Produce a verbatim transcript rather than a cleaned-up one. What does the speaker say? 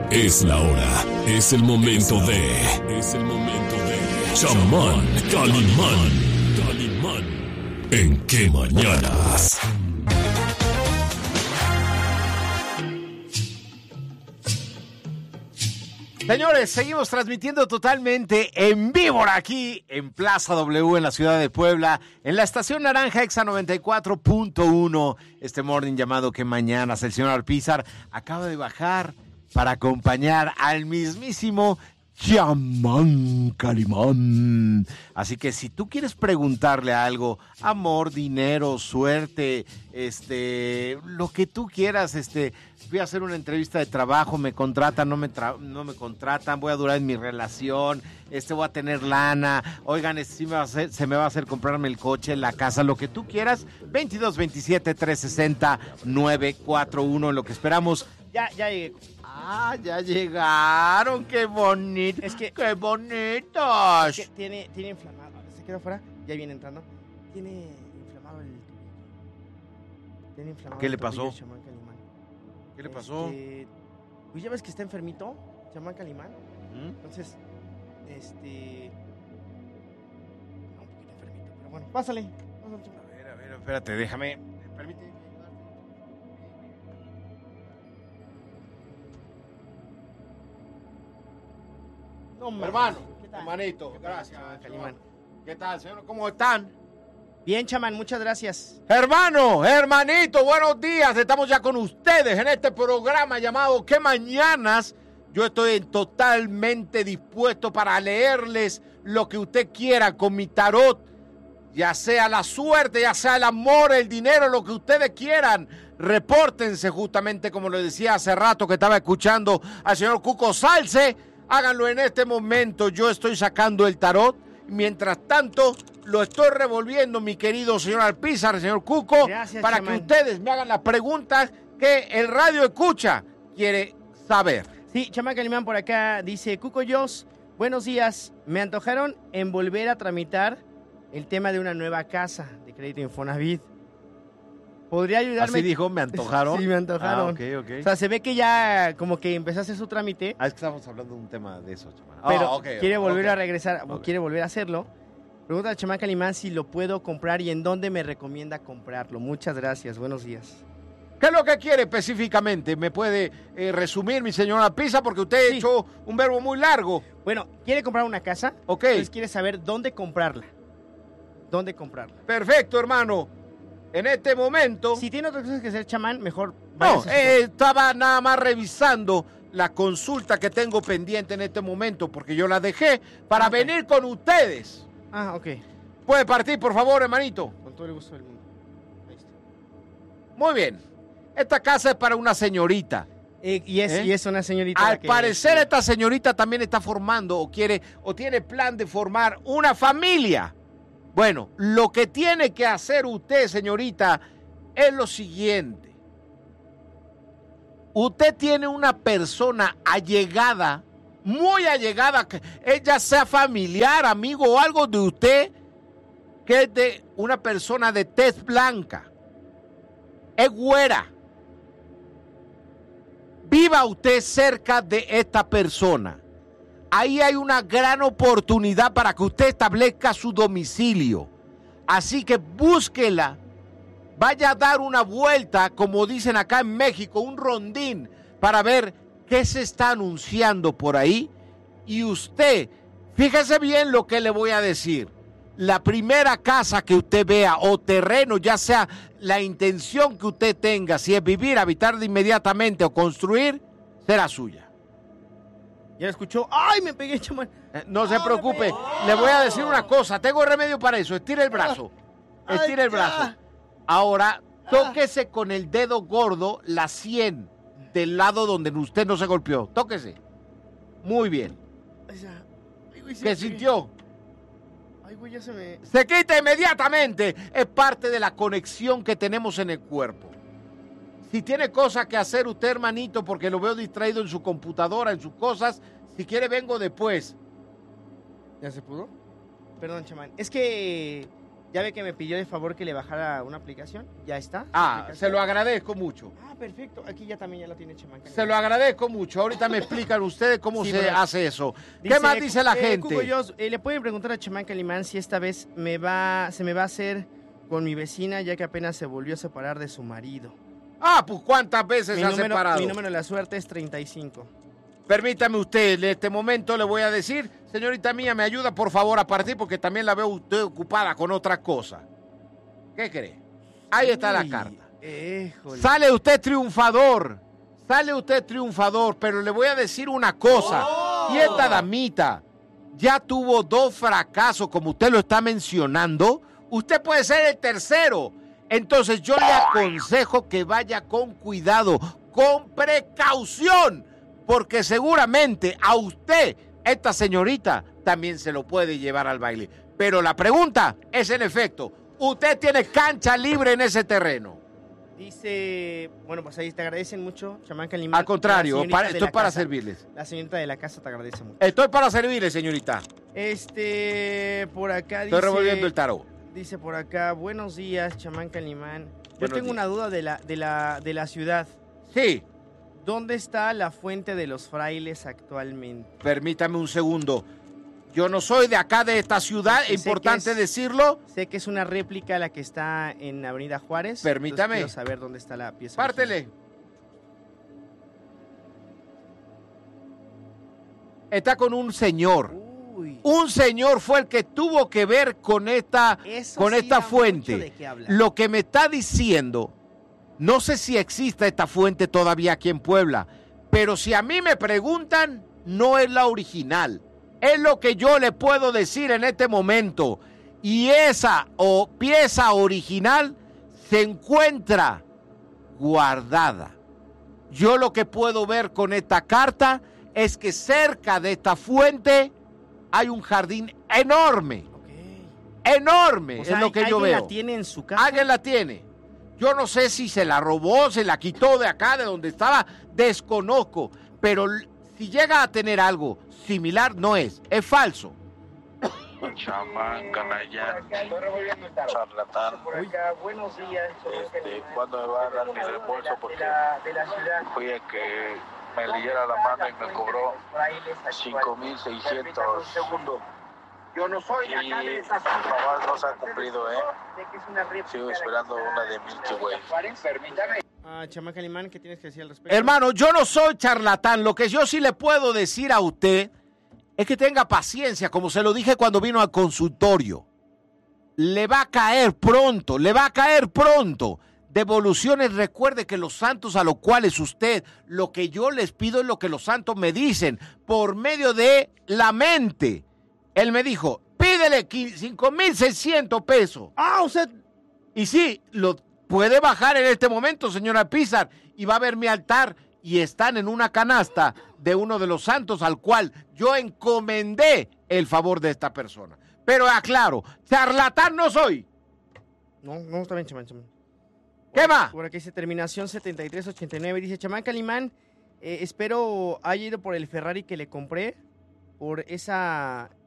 Es la hora, es el momento de... Es el momento de... Chamán Calimán. Calimán. ¿En qué mañanas? Señores, seguimos transmitiendo totalmente en vivo aquí en Plaza W en la ciudad de Puebla, en la estación Naranja Exa noventa y cuatro punto uno. Este morning llamado ¿Qué mañanas? El señor Alpizar acaba de bajar para acompañar al mismísimo Chamán Calimán. Así que si tú quieres preguntarle algo, amor, dinero, suerte, este, lo que tú quieras, este, voy a hacer una entrevista de trabajo, me contratan, no me tra- no me contratan, voy a durar en mi relación, este, voy a tener lana, oigan, este, sí me va a hacer, se me va a hacer comprarme el coche, la casa, lo que tú quieras, veintidós veintisiete trescientos sesenta nueve cuarenta y uno, en lo que esperamos. Ya, ya llegué. Ah, ya llegaron, qué bonito, Es que- qué bonitos. Es que tiene, tiene inflamado. Se quedó afuera, ya viene entrando. Tiene inflamado el tobillo. Tiene inflamado ¿Qué el le pasó? tobillo, Chamán Calimán. ¿Qué le pasó? Este, pues ya ves que está enfermito, Chamán Calimán. ¿Mm? Entonces, este. No, un poquito enfermito, pero bueno, pásale. Pásale, Chamán. A ver, a ver, espérate, déjame, permíteme. No, mames. Hermano, ¿Qué tal? hermanito, ¿Qué tal, gracias, Chamán señor. Calimán? ¿Qué tal, señor? ¿Cómo están? Bien, Chamán, muchas gracias. Hermano, hermanito, buenos días. Estamos ya con ustedes en este programa llamado ¿Qué mañanas? Yo estoy totalmente dispuesto para leerles lo que usted quiera con mi tarot, ya sea la suerte, ya sea el amor, el dinero, lo que ustedes quieran. Repórtense justamente como lo decía hace rato que estaba escuchando al señor Cuco Salce. Háganlo en este momento. Yo estoy sacando el tarot. Mientras tanto, lo estoy revolviendo, mi querido señor Alpizar, señor Cuco, Gracias, para chamán. que ustedes me hagan las preguntas que el radio escucha quiere saber. Sí, Chamán Calimán por acá dice, Cuco Yos, buenos días. Me antojaron en volver a tramitar el tema de una nueva casa de crédito Infonavit. ¿Podría ayudarme? Así dijo, me antojaron. Sí, me antojaron. Ah, ok, ok. O sea, se ve que ya como que empezó a hacer su trámite, Ah, es que estamos hablando de un tema de eso, chamán. pero Ah, ok, quiere volver ok. a regresar, o Ok. quiere volver a hacerlo. Pregunta a Chamán Calimán si lo puedo comprar y en dónde me recomienda comprarlo. Muchas gracias, buenos días. ¿Qué es lo que quiere específicamente? ¿Me puede eh, resumir, mi señora Pisa? Porque usted ha Sí. hecho un verbo muy largo. Bueno, quiere comprar una casa, Ok, entonces quiere saber dónde comprarla. ¿Dónde comprarla? perfecto, hermano. En este momento... Si tiene otras cosas que hacer, Chamán, mejor No, váyase a su eh, estaba nada más revisando la consulta que tengo pendiente en este momento, porque yo la dejé para Ah, ok. venir con ustedes. Ah, ok. ¿Puede partir, por favor, hermanito? Con todo el gusto del mundo. Ahí está. Muy bien. Esta casa es para una señorita. Eh, y, es, ¿Eh? y es una señorita. Al la que- parecer esta señorita también está formando o quiere o tiene plan de formar una familia. Bueno, lo que tiene que hacer usted, señorita, es lo siguiente. Usted tiene una persona allegada, muy allegada, que ella sea familiar, amigo o algo de usted, que es de una persona de tez blanca, es güera. Viva usted cerca de esta persona. Ahí hay una gran oportunidad para que usted establezca su domicilio. Así que búsquela. Vaya a dar una vuelta, como dicen acá en México, un rondín, para ver qué se está anunciando por ahí. Y usted, fíjese bien lo que le voy a decir. La primera casa que usted vea o terreno, ya sea la intención que usted tenga, si es vivir, habitar de inmediatamente o construir, será suya. Ya lo escuchó. ¡Ay, me pegué, Chamán! Eh, No se ¡Ah, me preocupe, pegué! le voy a decir una cosa, tengo remedio para eso, estire el brazo, Ay, estire el ya. brazo. Ahora, tóquese con el dedo gordo la sien del lado donde usted no se golpeó, tóquese. Muy bien. Ay, ya. Ay, güey, sí ¿Qué me pegué. sintió? Ay, güey, ya se me... Se quita inmediatamente, es parte de la conexión que tenemos en el cuerpo. Si tiene cosas que hacer usted, hermanito, porque lo veo distraído en su computadora, en sus cosas, si quiere vengo después. ¿Ya se pudo? Perdón, Chamán. Es que Ya ve que me pidió de favor que le bajara una aplicación. Ya está. Ah, se lo agradezco mucho. Ah, perfecto. Aquí ya también ya lo tiene Chamán Calimán. Se lo agradezco mucho. Ahorita me explican ustedes cómo Sí, se pero- hace eso. Dice, ¿Qué más dice la eh, gente? Cuco Yos, eh, le pueden preguntar a Chamán Calimán si esta vez me va, se me va a hacer con mi vecina, ya que apenas se volvió a separar de su marido. Ah, pues ¿cuántas veces Mi se ha número, separado? mi número de la suerte es treinta y cinco. Permítame usted, en este momento le voy a decir, señorita mía, me ayuda por favor a partir porque también la veo usted ocupada con otras cosas. ¿Qué cree? Ahí está la Uy, carta. éjole. Sale usted triunfador, sale usted triunfador, pero le voy a decir una cosa. Y esta damita ya tuvo dos fracasos, como usted lo está mencionando. Usted puede ser el tercero. Entonces yo le aconsejo que vaya con cuidado, con precaución, porque seguramente a usted, esta señorita, también se lo puede llevar al baile. Pero la pregunta es en efecto, ¿usted tiene cancha libre en ese terreno? Dice, bueno, pues ahí te agradecen mucho, Chamán Calimán. Al contrario, La señorita para- de estoy la para casa. servirles. La señorita de la casa te agradece mucho. Estoy para servirle, señorita. Este, por acá dice... Estoy revolviendo el tarot. Dice por acá, buenos días, Chamán Calimán. Yo Buenos tengo días. una duda de la, de la, de la ciudad. Sí, ¿Dónde está la fuente de los frailes actualmente? permítame un segundo. Yo no soy de acá, de esta ciudad, Sé es que importante es- decirlo. Sé que es una réplica la que está en Avenida Juárez. Permítame. Entonces quiero saber dónde está la pieza. Pártele. Está con un señor. original. Uy, Un señor fue el que tuvo que ver con esta, eso con sí esta da mucho fuente. de qué hablar. Lo que me está diciendo, no sé si exista esta fuente todavía aquí en Puebla, pero si a mí me preguntan, no es la original. Es lo que yo le puedo decir en este momento. Y esa o pieza original se encuentra guardada. Yo lo que puedo ver con esta carta es que cerca de esta fuente hay un jardín enorme, Ok. enorme, O sea, es lo que yo ¿alguien veo. la tiene en su casa? Alguien la tiene. Yo no sé si se la robó, se la quitó de acá, de donde estaba, desconozco. Pero l- si llega a tener algo similar, no es, es falso. Chamán, canalla, charlatán. buenos días. Este, ¿cuándo me va a dar mi reembolso? Porque fui a que me leyera la mano y me cobró cinco mil seiscientos. Yo no soy Y jamás no se ha cumplido, ¿eh? Sigo esperando una de Milky Way. Ah, Chamán Calimán, ¿qué tienes que decir al respecto? Hermano, yo no soy charlatán. Lo que yo sí le puedo decir a usted es que tenga paciencia, como se lo dije cuando vino al consultorio. Le va a caer pronto, le va a caer pronto. Devoluciones, recuerde que los santos a los cuales usted, lo que yo les pido es lo que los santos me dicen, por medio de la mente. Él me dijo, pídele cinco mil seiscientos pesos. Ah, usted... Y sí, lo puede bajar en este momento, señora Pizar, y va a ver mi altar y están en una canasta de uno de los santos al cual yo encomendé el favor de esta persona. Pero aclaro, charlatán no soy. No, no, está bien, Chamán, Chamán. ¿Qué más? Por aquí dice terminación setenta y tres ochenta y nueve. Dice, Chamán Calimán, eh, espero haya ido por el Ferrari que le compré, por esa